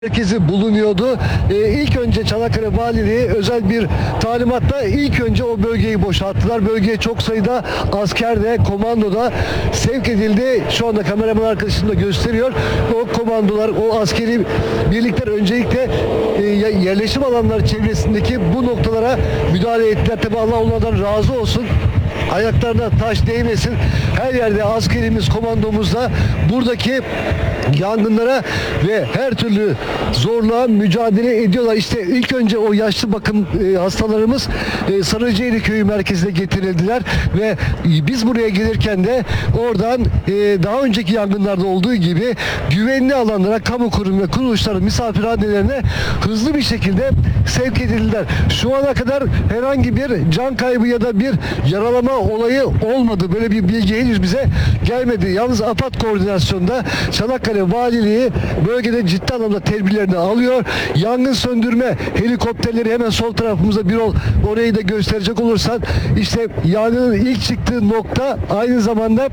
merkezi bulunuyordu. İlk önce Çanakkale Valiliği özel bir talimatla ilk önce o bölgeyi boşalttılar. Bölgeye çok sayıda asker de komando da sevk edildi. Şu anda kameraman arkadaşım da gösteriyor. O komandolar, o askeri birlikler öncelikle yerleşim alanları çevresindeki bu noktalara müdahale ettiler. Tabi Allah onlardan razı olsun. Ayaklarına taş değmesin. Her yerde askerimiz, komandomuz da buradaki yangınlara ve her türlü zorluğa mücadele ediyorlar. İşte ilk önce o yaşlı bakım hastalarımız Sarıcıeli Köyü merkezine getirildiler ve biz buraya gelirken de oradan daha önceki yangınlarda olduğu gibi güvenli alanlara, kamu kurum ve kuruluşların misafirhanelerine hızlı bir şekilde sevk edildiler. Şu ana kadar herhangi bir can kaybı ya da bir yaralama olayı olmadı. Böyle bir bilgi henüz bize gelmedi. Yalnız AFAD koordinasyonda Çanakkale Valiliği bölgede ciddi anlamda tedbirlerini alıyor. Yangın söndürme helikopterleri hemen sol tarafımızda bir orayı da gösterecek olursan işte yangının ilk çıktığı nokta aynı zamanda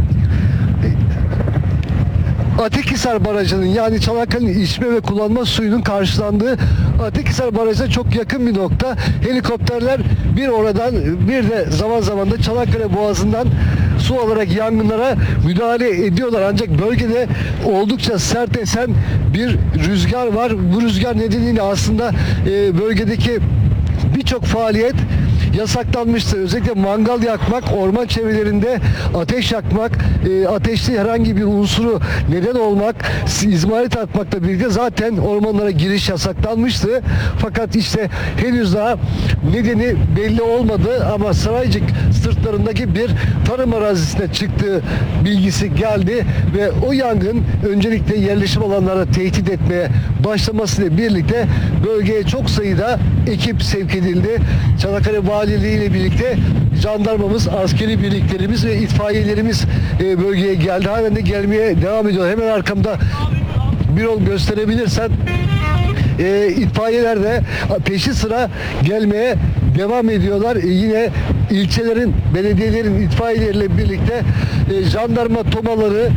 Atikhisar Barajı'nın, yani Çanakkale'nin içme ve kullanma suyunun karşılandığı Atikhisar Barajı'na çok yakın bir nokta. Helikopterler bir oradan bir de zaman zaman da Çanakkale Boğazı'ndan su alarak yangınlara müdahale ediyorlar. Ancak bölgede oldukça sert esen bir rüzgar var. Bu rüzgar nedeniyle aslında bölgedeki birçok faaliyet yasaklanmıştı. Özellikle mangal yakmak, orman çevrelerinde ateş yakmak, ateşli herhangi bir unsuru neden olmak, izmarit atmakla birlikte zaten ormanlara giriş yasaklanmıştı. Fakat işte henüz daha nedeni belli olmadı ama Saraycık sırtlarındaki bir tarım arazisine çıktığı bilgisi geldi ve o yangın öncelikle yerleşim alanlarına tehdit etmeye başlamasıyla birlikte bölgeye çok sayıda ekip sevk edildi. Çanakkale Valiliği ile birlikte jandarmamız, askeri birliklerimiz ve itfaiyelerimiz bölgeye geldi. Halen de gelmeye devam ediyor. Hemen arkamda bir yol gösterebilirsen itfaiyeler de peşi sıra gelmeye devam ediyorlar. Yine ilçelerin, belediyelerin itfaiyeleriyle birlikte jandarma tomaları,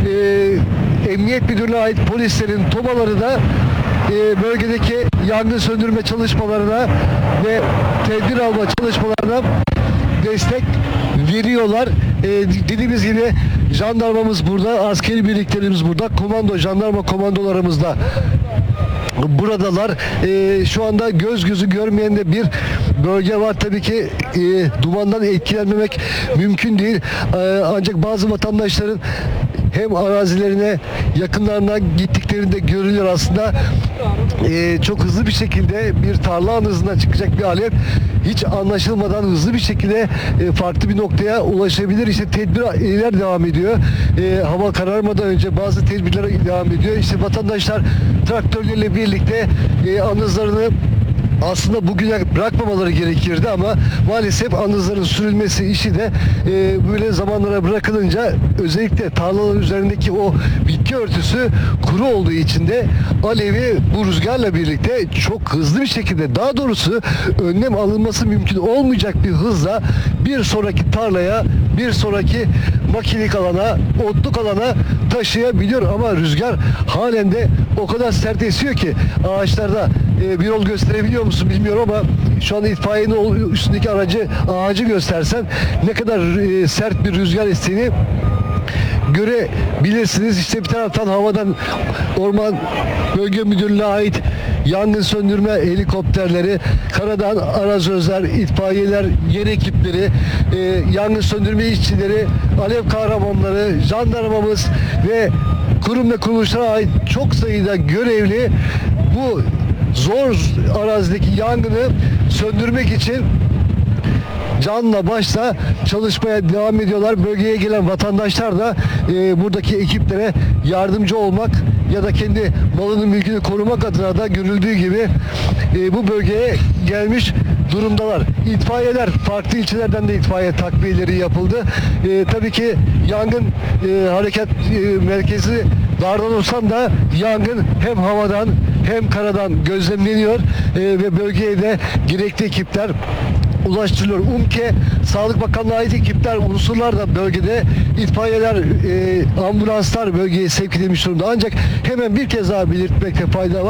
emniyet müdürlüğüne ait polislerin tomaları da bölgedeki yangın söndürme çalışmalarına ve tedbir alma çalışmalarına destek veriyorlar. Dediğimiz gibi jandarmamız burada, askeri birliklerimiz burada, jandarma komandolarımız da buradalar. Şu anda göz gözü görmeyen de bir bölge var. Tabii ki dumandan etkilenmemek mümkün değil. Ancak bazı vatandaşların hem arazilerine, yakınlarına gittiklerinde görülüyor aslında. Çok hızlı bir şekilde bir tarla hızından çıkacak bir alev hiç anlaşılmadan hızlı bir şekilde farklı bir noktaya ulaşabilir. İşte tedbirler devam ediyor. Hava kararmadan önce bazı tedbirler devam ediyor. İşte vatandaşlar traktörlerle birlikte anızlarını aslında bugüne bırakmamaları gerekirdi ama maalesef anızların sürülmesi işi de böyle zamanlara bırakılınca özellikle tarlaların üzerindeki o bitki örtüsü kuru olduğu için de alevi bu rüzgarla birlikte çok hızlı bir şekilde, daha doğrusu önlem alınması mümkün olmayacak bir hızla bir sonraki tarlaya, bir sonraki makinik alana, otluk alana taşıyabiliyor ama rüzgar halen de o kadar sert esiyor ki ağaçlarda bir yol gösterebiliyor musun bilmiyorum ama şu anda itfaiyenin üstündeki ağacı göstersen ne kadar sert bir rüzgar estiğini görebilirsiniz. İşte bir taraftan havadan Orman Bölge Müdürlüğü'ne ait yangın söndürme helikopterleri, karadan arazözler, itfaiyeler, yer ekipleri, yangın söndürme işçileri, alev kahramanları, jandarmamız ve kurum ve kuruluşlara ait çok sayıda görevli bu zor arazideki yangını söndürmek için canla başla çalışmaya devam ediyorlar. Bölgeye gelen vatandaşlar da buradaki ekiplere yardımcı olmak ya da kendi malını mülkünü korumak adına da görüldüğü gibi bu bölgeye gelmiş durumdalar. İtfaiyeler, farklı ilçelerden de itfaiye takviyeleri yapıldı. Tabii ki yangın harekat merkezi dardan olsan da yangın hem havadan hem karadan gözlemleniyor ve bölgeye de gerekli ekipler ulaştırılıyor. UMKE, Sağlık Bakanlığı'na ait ekipler, unsurlar da bölgede, itfaiyeler, ambulanslar bölgeye sevk edilmiş durumda. Ancak hemen bir kez daha belirtmekte fayda var.